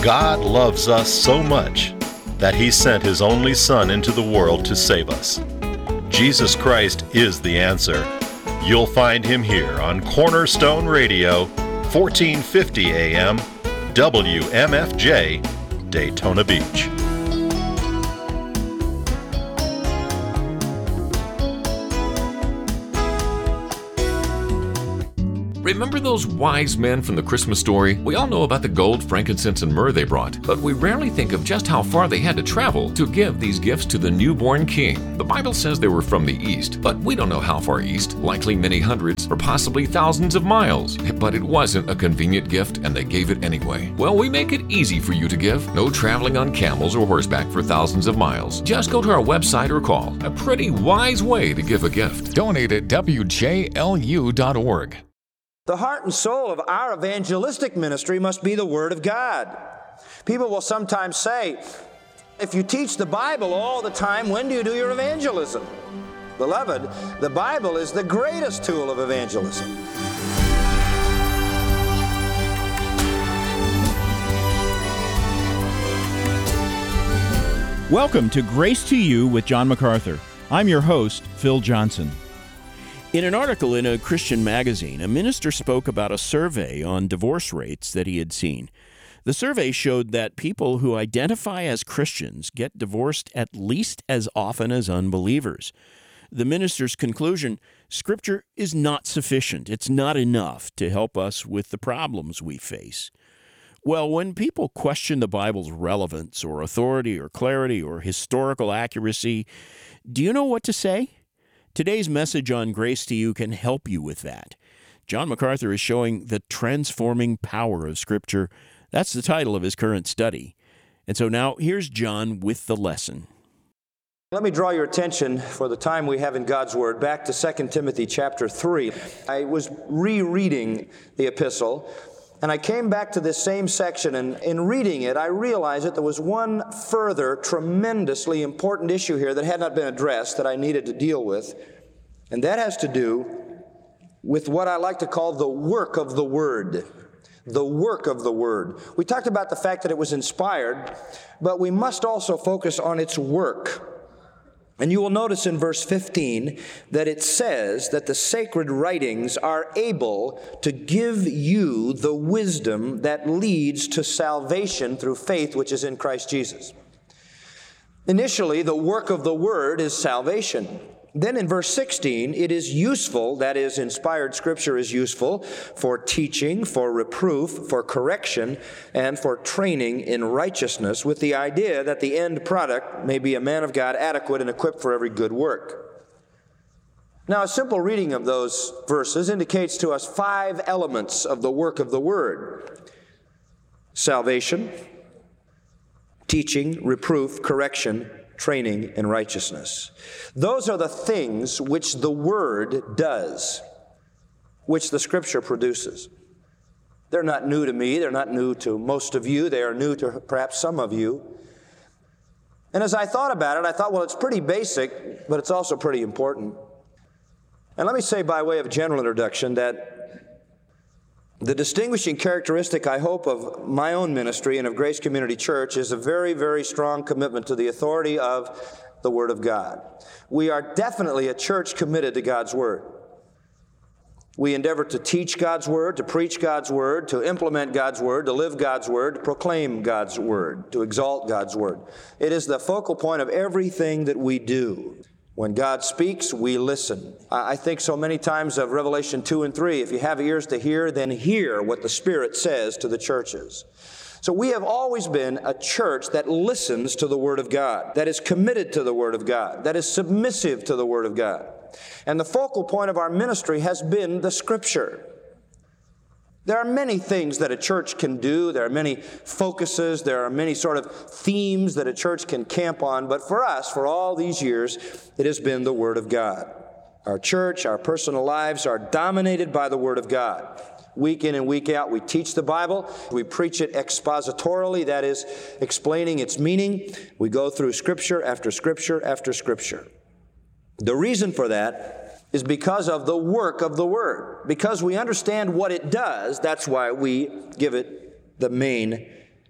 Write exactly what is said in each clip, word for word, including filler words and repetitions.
God loves us so much that He sent His only Son into the world to save us. Jesus Christ is the answer. You'll find Him here on Cornerstone Radio, fourteen fifty A M, W M F J, Daytona Beach. Remember those wise men from the Christmas story? We all know about the gold, frankincense, and myrrh they brought, but we rarely think of just how far they had to travel to give these gifts to the newborn king. The Bible says they were from the east, but we don't know how far east, likely many hundreds or possibly thousands of miles. But it wasn't a convenient gift, and they gave it anyway. Well, we make it easy for you to give. No traveling on camels or horseback for thousands of miles. Just go to our website or call. A pretty wise way to give a gift. Donate at W J L U dot org. The heart and soul of our evangelistic ministry must be the Word of God. People will sometimes say, if you teach the Bible all the time, when do you do your evangelism? Beloved, the Bible is the greatest tool of evangelism. Welcome to Grace to You with John MacArthur. I'm your host, Phil Johnson. In an article in a Christian magazine, a minister spoke about a survey on divorce rates that he had seen. The survey showed that people who identify as Christians get divorced at least as often as unbelievers. The minister's conclusion, Scripture is not sufficient. It's not enough to help us with the problems we face. Well, when people question the Bible's relevance or authority or clarity or historical accuracy, do you know what to say? Today's message on Grace to You can help you with that. John MacArthur is showing the transforming power of Scripture. That's the title of his current study. And so now here's John with the lesson. Let me draw your attention for the time we have in God's Word back to Second Timothy chapter three. I was rereading the epistle, and I came back to this same section, and in reading it, I realized that there was one further tremendously important issue here that had not been addressed that I needed to deal with, and that has to do with what I like to call the work of the Word. The work of the Word. We talked about the fact that it was inspired, but we must also focus on its work. And you will notice in verse fifteen that it says that the sacred writings are able to give you the wisdom that leads to salvation through faith which is in Christ Jesus. Initially, the work of the Word is salvation. Then in verse sixteen, it is useful, that is, inspired Scripture is useful for teaching, for reproof, for correction, and for training in righteousness, with the idea that the end product may be a man of God adequate and equipped for every good work. Now, a simple reading of those verses indicates to us five elements of the work of the Word: salvation, teaching, reproof, correction, training in righteousness. Those are the things which the Word does, which the Scripture produces. They're not new to me. They're not new to most of you. They are new to perhaps some of you. And as I thought about it, I thought, well, it's pretty basic, but it's also pretty important. And let me say by way of general introduction that the distinguishing characteristic, I hope, of my own ministry and of Grace Community Church is a very, very strong commitment to the authority of the Word of God. We are definitely a church committed to God's Word. We endeavor to teach God's Word, to preach God's Word, to implement God's Word, to live God's Word, to proclaim God's Word, to exalt God's Word. It is the focal point of everything that we do. When God speaks, we listen. I think so many times of Revelation two and three, if you have ears to hear, then hear what the Spirit says to the churches. So we have always been a church that listens to the Word of God, that is committed to the Word of God, that is submissive to the Word of God. And the focal point of our ministry has been the Scripture. There are many things that a church can do. There are many focuses. There are many sort of themes that a church can camp on. But for us, for all these years, it has been the Word of God. Our church, our personal lives are dominated by the Word of God. Week in and week out, we teach the Bible. We preach it expositorily, that is, explaining its meaning. We go through Scripture after Scripture after Scripture. The reason for that is because of the work of the Word. Because we understand what it does, that's why we give it the main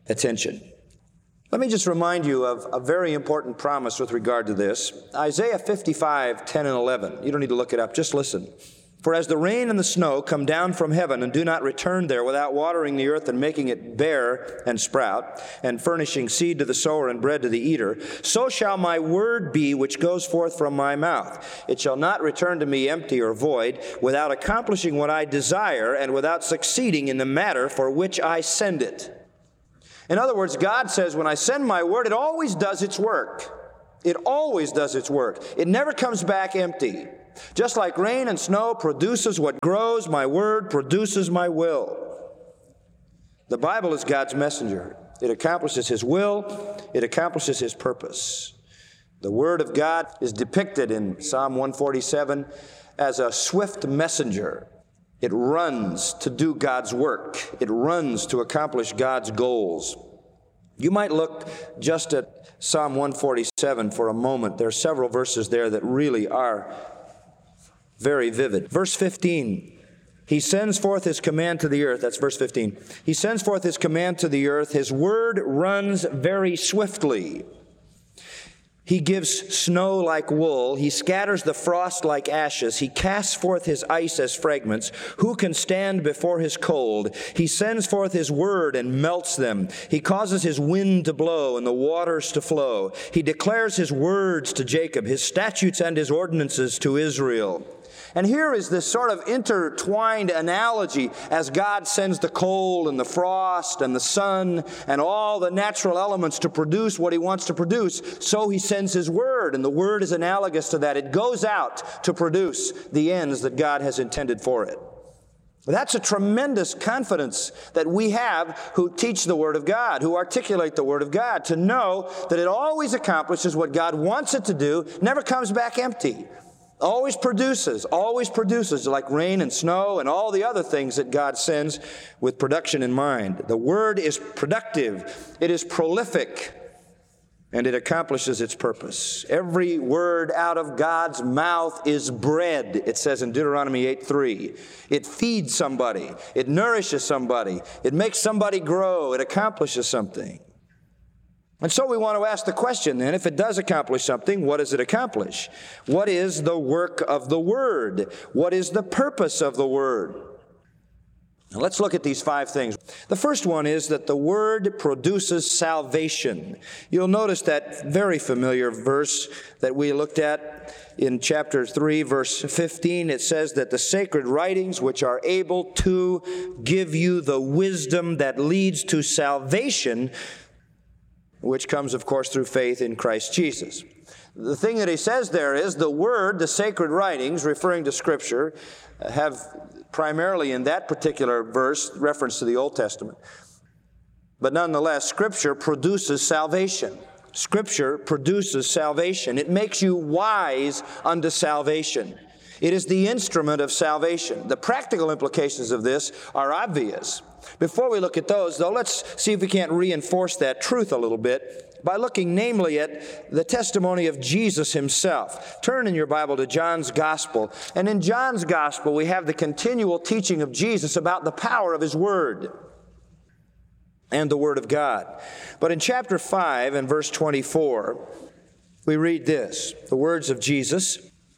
attention. Let me just remind you of a very important promise with regard to this. Isaiah fifty-five, ten and eleven. You don't need to look it up, just listen. For as the rain and the snow come down from heaven and do not return there without watering the earth and making it bear and sprout, and furnishing seed to the sower and bread to the eater, so shall my word be which goes forth from my mouth. It shall not return to me empty or void, without accomplishing what I desire and without succeeding in the matter for which I send it. In other words, God says, when I send my word, it always does its work. It always does its work. It never comes back empty. Just like rain and snow produces what grows, my word produces my will. The Bible is God's messenger. It accomplishes His will. It accomplishes His purpose. The word of God is depicted in Psalm one forty-seven as a swift messenger. It runs to do God's work. It runs to accomplish God's goals. You might look just at Psalm one forty-seven for a moment. There are several verses there that really are very vivid. Verse fifteen, He sends forth His command to the earth. That's verse fifteen. He sends forth His command to the earth. His word runs very swiftly. He gives snow like wool. He scatters the frost like ashes. He casts forth His ice as fragments. Who can stand before His cold? He sends forth His word and melts them. He causes His wind to blow and the waters to flow. He declares His words to Jacob, His statutes and His ordinances to Israel. And here is this sort of intertwined analogy as God sends the cold and the frost and the sun and all the natural elements to produce what He wants to produce. So He sends His word, and the word is analogous to that. It goes out to produce the ends that God has intended for it. That's a tremendous confidence that we have who teach the Word of God, who articulate the Word of God, to know that it always accomplishes what God wants it to do, never comes back empty. Always produces, always produces, like rain and snow and all the other things that God sends with production in mind. The Word is productive, it is prolific, and it accomplishes its purpose. Every word out of God's mouth is bread, it says in Deuteronomy eight three. It feeds somebody, it nourishes somebody, it makes somebody grow, it accomplishes something. And so we want to ask the question then, if it does accomplish something, what does it accomplish? What is the work of the Word? What is the purpose of the Word? Now let's look at these five things. The first one is that the Word produces salvation. You'll notice that very familiar verse that we looked at in chapter three, verse fifteen. It says that the sacred writings, which are able to give you the wisdom that leads to salvation, which comes, of course, through faith in Christ Jesus. The thing that he says there is the Word, the sacred writings, referring to Scripture, have primarily in that particular verse reference to the Old Testament. But nonetheless, Scripture produces salvation. Scripture produces salvation. It makes you wise unto salvation. It is the instrument of salvation. The practical implications of this are obvious. Before we look at those, though, let's see if we can't reinforce that truth a little bit by looking namely at the testimony of Jesus Himself. Turn in your Bible to John's Gospel. And in John's Gospel, we have the continual teaching of Jesus about the power of His Word and the Word of God. But in chapter five and verse twenty-four, we read this, the words of Jesus.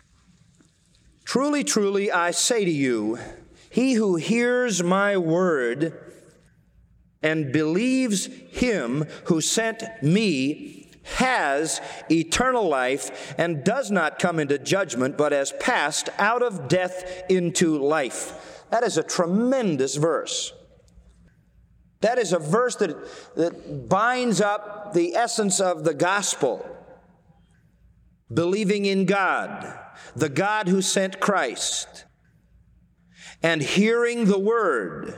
Truly, truly, I say to you, he who hears my word and believes Him who sent me has eternal life and does not come into judgment, but has passed out of death into life. That is a tremendous verse. That is a verse that, that binds up the essence of the gospel. Believing in God, the God who sent Christ, and hearing the Word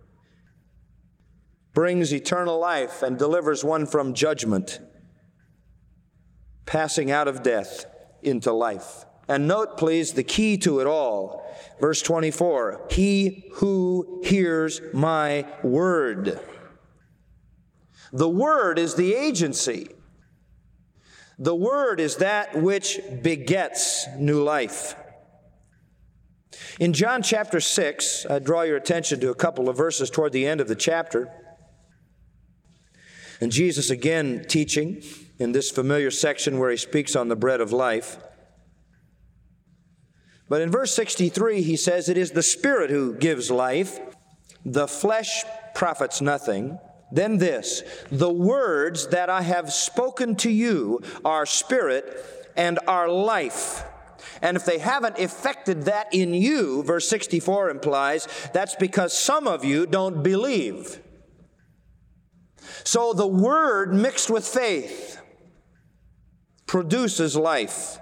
brings eternal life and delivers one from judgment, passing out of death into life. And note, please, the key to it all. Verse twenty-four, he who hears my word. The Word is the agency. The Word is that which begets new life. In John chapter six, I draw your attention to a couple of verses toward the end of the chapter. And Jesus again teaching in this familiar section where he speaks on the bread of life. But in verse sixty-three, he says, "It is the Spirit who gives life. The flesh profits nothing. Then this, the words that I have spoken to you are spirit and are life." And if they haven't effected that in you, verse sixty-four implies, that's because some of you don't believe. So the word mixed with faith produces life.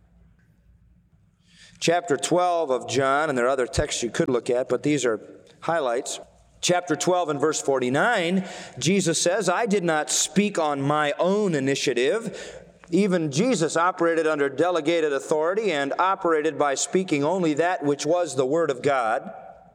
Chapter twelve of John, and there are other texts you could look at, but these are highlights. Chapter twelve and verse forty-nine, Jesus says, "I did not speak on my own initiative." Even Jesus operated under delegated authority and operated by speaking only that which was the Word of God.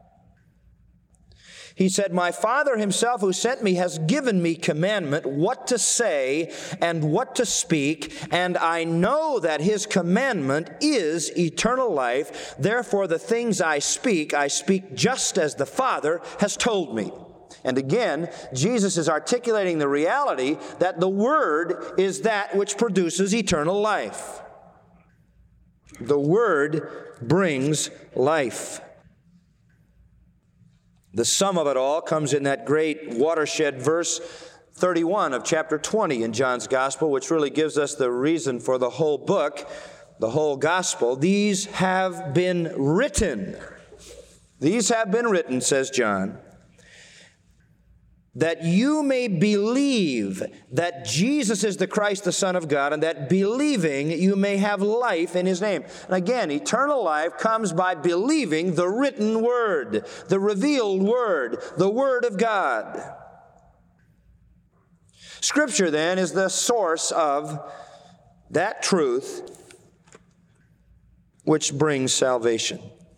He said, "My Father himself who sent me has given me commandment what to say and what to speak, and I know that his commandment is eternal life. Therefore the things I speak, I speak just as the Father has told me." And again, Jesus is articulating the reality that the Word is that which produces eternal life. The Word brings life. The sum of it all comes in that great watershed verse thirty-one of chapter twenty in John's Gospel, which really gives us the reason for the whole book, the whole Gospel. "These have been written." These have been written, says John, "that you may believe that Jesus is the Christ, the Son of God, and that believing you may have life in his name." And again, eternal life comes by believing the written word, the revealed word, the Word of God. Scripture, then, is the source of that truth which brings salvation.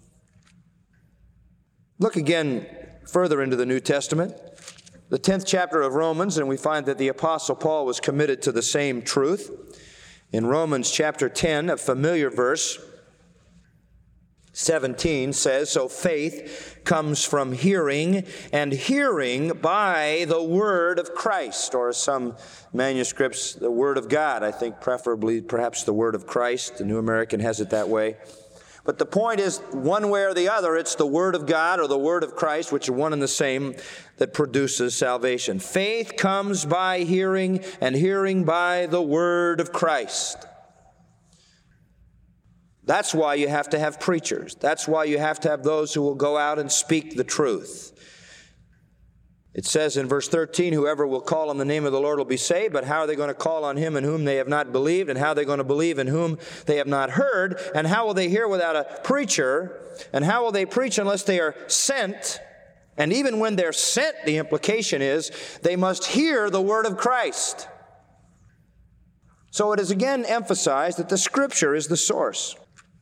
Look again further into the New Testament, the tenth chapter of Romans, and we find that the Apostle Paul was committed to the same truth. In Romans chapter ten, a familiar verse, seventeen says, "So faith comes from hearing, and hearing by the word of Christ," or some manuscripts, the word of God. I think preferably perhaps the word of Christ. The New American has it that way. But the point is, one way or the other, it's the Word of God or the Word of Christ, which are one and the same, that produces salvation. Faith comes by hearing, and hearing by the Word of Christ. That's why you have to have preachers. That's why you have to have those who will go out and speak the truth. It says in verse thirteen, "Whoever will call on the name of the Lord will be saved." But how are they going to call on him in whom they have not believed? And how are they going to believe in whom they have not heard? And how will they hear without a preacher? And how will they preach unless they are sent? And even when they're sent, the implication is they must hear the word of Christ. So it is again emphasized that the Scripture is the source.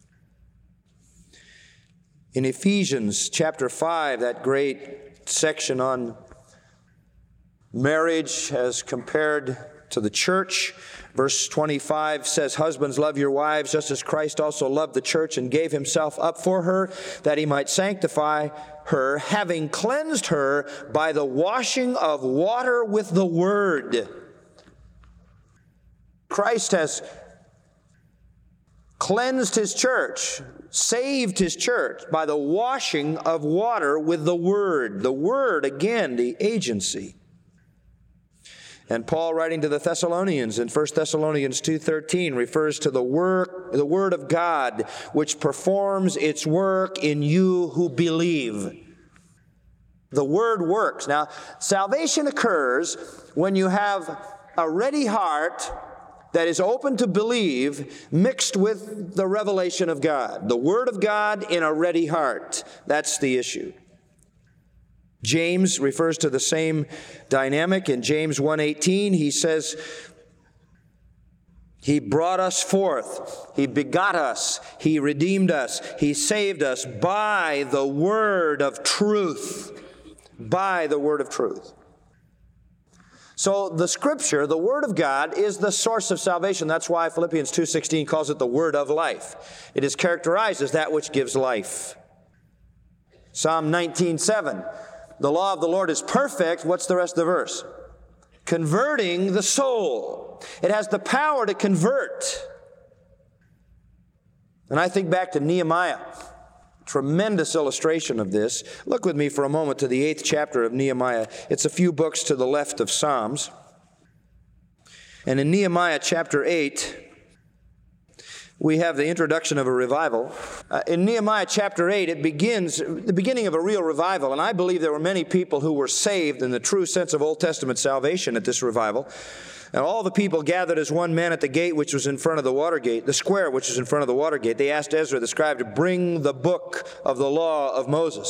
In Ephesians chapter five, that great section on marriage as compared to the church, verse twenty-five says, "Husbands, love your wives, just as Christ also loved the church and gave himself up for her, that he might sanctify her, having cleansed her by the washing of water with the word." Christ has cleansed his church, saved his church by the washing of water with the word. The word, again, the agency. And Paul, writing to the Thessalonians in First Thessalonians two thirteen, refers to the work, the Word of God, which performs its work in you who believe. The Word works. Now, salvation occurs when you have a ready heart that is open to believe, mixed with the revelation of God. The Word of God in a ready heart. That's the issue. James refers to the same dynamic. In James one eighteen, he says, "He brought us forth, He begot us, He redeemed us, He saved us by the word of truth." By the word of truth. So the Scripture, the Word of God, is the source of salvation. That's why Philippians two sixteen calls it the Word of life. It is characterized as that which gives life. Psalm nineteen seven, "The law of the Lord is perfect." What's the rest of the verse? converting the soul. It has the power to convert. And I think back to Nehemiah, tremendous illustration of this. Look with me for a moment to the eighth chapter of Nehemiah. It's a few books to the left of Psalms. And in Nehemiah chapter eight, we have the introduction of a revival. Uh, in Nehemiah chapter eight, it begins, the beginning of a real revival. And I believe there were many people who were saved in the true sense of Old Testament salvation at this revival. And all the people gathered as one man at the gate which was in front of the water gate, the square which was in front of the water gate. They asked Ezra the scribe to bring the book of the law of Moses.